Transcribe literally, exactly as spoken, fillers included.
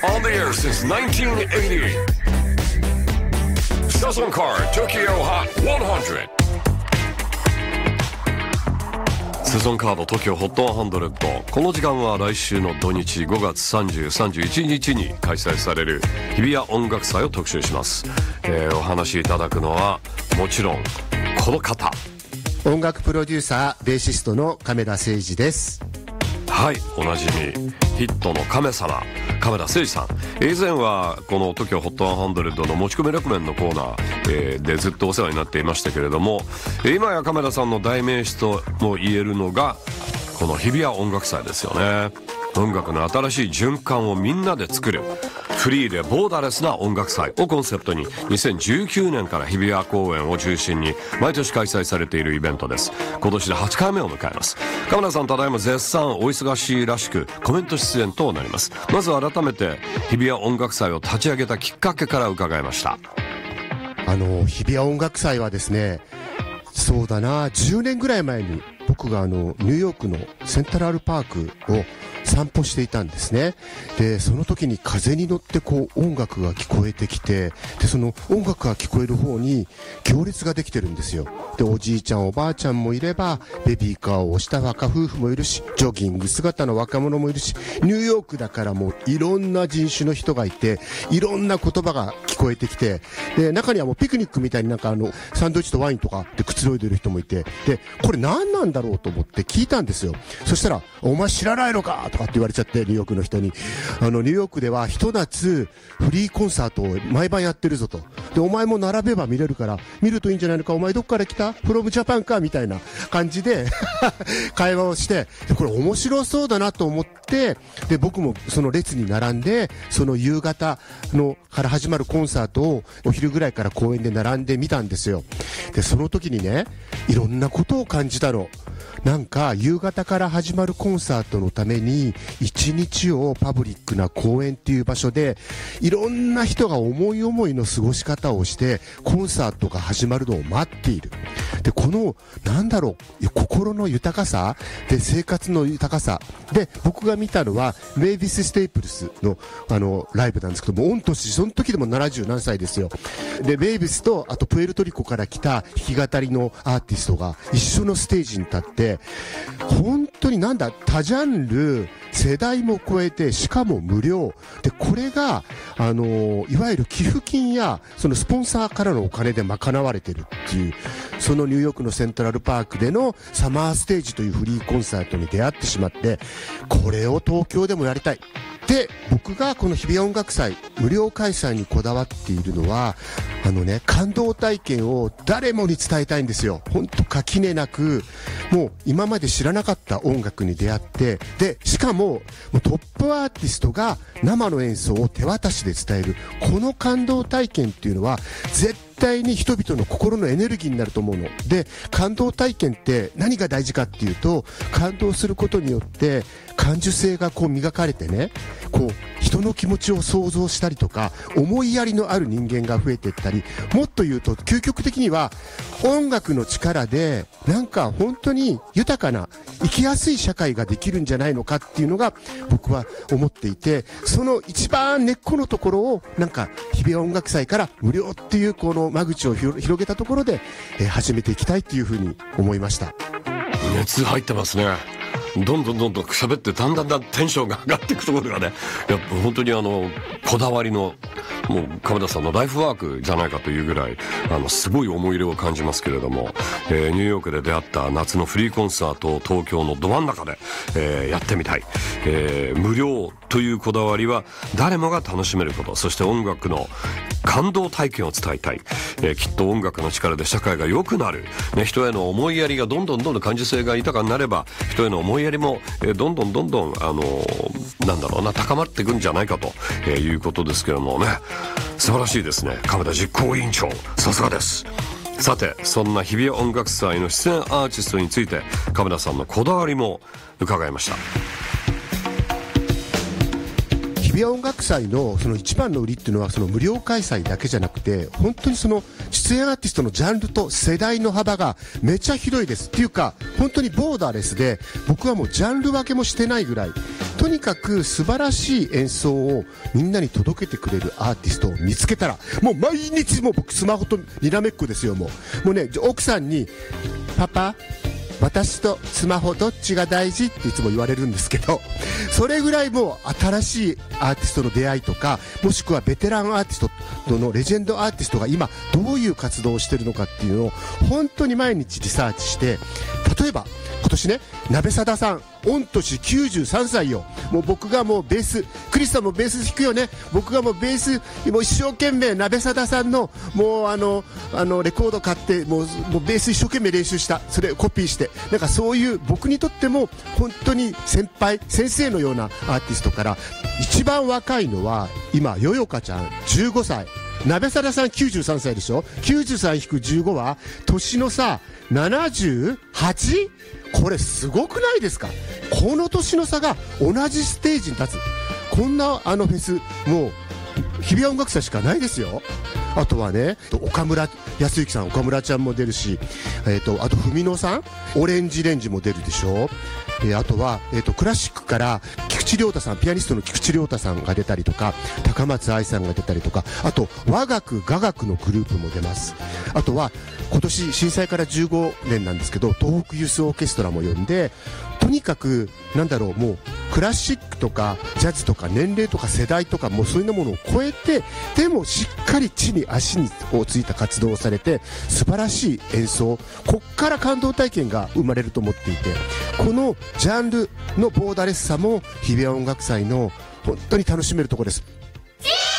On the air since nineteen eighty. Season Card Tokyo Hot one hundred。セゾンカード トキオ ホットハンドレッド。この時間は来週の土日ごがつさんじゅう、さんじゅういちにちに開催される日比谷音楽祭を特集します。えー、お話しいただくのはもちろんこの方、 音楽プロデューサーベーシストの亀田誠二です。 はい、おなじみヒットの亀様、亀田誠二さん。以前はこの トキオ ホットハンドレッドの持ち込みレコメンのコーナー、えー、でずっとお世話になっていましたけれども、今や亀田さんの代名詞とも言えるのがこの日比谷音楽祭ですよね。音楽の新しい循環をみんなで作るフリーでボーダレスな音楽祭をコンセプトににせんじゅうきゅうねんから日比谷公演を中心に毎年開催されているイベントです。今年ではちかいめを迎えます。亀田さん、ただいま絶賛お忙しいらしくコメント出演となります。まず改めて日比谷音楽祭を立ち上げたきっかけから伺いました。 あの日比谷音楽祭はですね、そうだなじゅうねんぐらい前に僕があのニューヨークのセントラルパークを散歩していたんですね。でその時に風に乗ってこう音楽が聞こえてきて、でその音楽が聞こえる方に行列ができてるんですよ。でおじいちゃんおばあちゃんもいれば、ベビーカーを押した若夫婦もいるし、ジョギング姿の若者もいるし、ニューヨークだからもういろんな人種の人がいて、いろんな言葉が聞こえてきて、で中にはもうピクニックみたいになんかあのサンドイッチとワインとかでくつろいでる人もいて、でこれ何なんだろうと思って聞いたんですよ。そしたら、お前知らないのかとかって言われちゃって、ニューヨークの人に、あのニューヨークではひと夏フリーコンサートを毎晩やってるぞと。でお前も並べば見れるから見るといいんじゃないのか、お前どっから来た？フロムジャパンかみたいな感じで会話をして、でこれ面白そうだなと思って、で僕もその列に並んで、その夕方のから始まるコンサートをお昼ぐらいから公園で並んでみたんですよ。でその時にね、いろんなことを感じたの。なんか夕方から始まるコンサートのために一日をパブリックな公園っていう場所でいろんな人が思い思いの過ごし方をしてコンサートが始まるのを待っている。でこのなんだろう、心の豊かさで生活の豊かさで、僕が見たのはメイビス・ステイプルスのあのライブなんですけども、御年その時でもななじゅうなんさいですよ。でメイビスとあとプエルトリコから来た弾き語りのアーティストが一緒のステージに立って、本当になんだ、多ジャンル世代も超えて、しかも無料で、これがあのいわゆる寄付金やそのスポンサーからのお金で賄われてるっていう、そのニューヨークのセントラルパークでのサマーステージというフリーコンサートに出会ってしまって、これを東京でもやりたい。で僕がこの日比谷音楽祭無料開催にこだわっているのは、あのね、感動体験を誰もに伝えたいんですよ。本当垣根なく、もう今まで知らなかった音楽に出会って、でしかも、もうトップアーティストが生の演奏を手渡しで伝える、この感動体験っていうのは絶対絶対に人々の心のエネルギーになると思うので、感動体験って何が大事かっていうと、感動することによって感受性がこう磨かれてね、こう人の気持ちを想像したりとか、思いやりのある人間が増えていったり、もっと言うと究極的には音楽の力でなんか本当に豊かな生きやすい社会ができるんじゃないのかっていうのが僕は思っていて、その一番根っこのところをなんか日比谷音楽祭から無料っていうこの間口を広げたところで、えー、始めていきたいっていうふうに思いました。 熱入ってますね。どんどんどんどん喋ってだんだんだんテンションが上がっていくところがね、やっぱ本当にあのこだわりのもう亀田さんのライフワークじゃないかというぐらい、あのすごい思い入れを感じますけれども、えー、ニューヨークで出会った夏のフリーコンサートを東京のど真ん中で、えー、やってみたい、えー、無料というこだわりは誰もが楽しめること、そして音楽の感動体験を伝えたい、えー、きっと音楽の力で社会が良くなる、ね、人への思いやりがどんどんどんどん感受性が豊かになれば、人への思いやりも、えー、どんどんどんどんあのー、なんだろうな高まっていくんじゃないかと、えー、いうことですけどもね、素晴らしいですね。亀田実行委員長、さすがです。さて、そんな日比谷音楽祭の出演アーティストについて亀田さんのこだわりも伺いました。 日比谷音楽祭のその一番の売りっていうのは、その無料開催だけじゃなくて、本当にその出演アーティストのジャンルと世代の幅がめちゃ広いです。っていうか本当にボーダーレスで、僕はもうジャンル分けもしてないぐらい、ととにかく素晴らしい演奏をみんなに届けてくれるアーティストを見つけたら、もう毎日もう僕スマホとにらめっこですよ。もうもうね、奥さんにパパ私とスマホどっちが大事っていつも言われるんですけど、それぐらいもう新しいアーティストの出会いとか、もしくはベテランアーティストのレジェンドアーティストが今どういう活動をしているのかっていうのを本当に毎日リサーチして、例えば今年ね、鍋貞さん御年きゅうじゅうさんさいよ。もう僕がもうベース、クリスさんもベース弾くよね。僕がもうベースもう一生懸命鍋貞さんのもうあのあのレコード買ってもうもうベース一生懸命練習した。それをコピーして、なんかそういう僕にとっても本当に先輩先生のようなアーティストから、一番若いのは今よよかちゃんじゅうごさい、鍋貞さんきゅうじゅうさんさいでしょ。きゅうじゅうさん引くじゅうごは年の差 ななじゅうはち？ これすごくないですか。この年の差が同じステージに立つ、こんなあのフェスもう日比谷音楽祭しかないですよ。あとはね、岡村康之さん、岡村ちゃんも出るし、えー、とあと文野さん、オレンジレンジも出るでしょ。えー、あとは、えー、とクラシックから菊池亮太さん、ピアニストの菊池亮太さんが出たりとか、高松愛さんが出たりとか、あと和楽雅楽のグループも出ます。あとは今年震災からじゅうごねんなんですけど、東北ユースオーケストラも呼んで、とにかくなんだろう、もうクラシックとかジャズとか年齢とか世代とかもうそういうものを超えて、でもしっかり地に足についた活動をされて、素晴らしい演奏、こっから感動体験が生まれると思っていて、このジャンルのボーダレスさも日比谷音楽祭の本当に楽しめるところです。